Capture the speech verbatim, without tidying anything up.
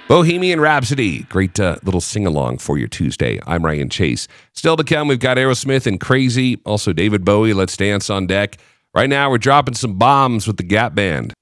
Bohemian Rhapsody. Great uh, little sing-along for your Tuesday. I'm Ryan Chase. Still to come, we've got Aerosmith and Crazy. Also David Bowie, Let's Dance on deck. Right now, we're dropping some bombs with the Gap Band.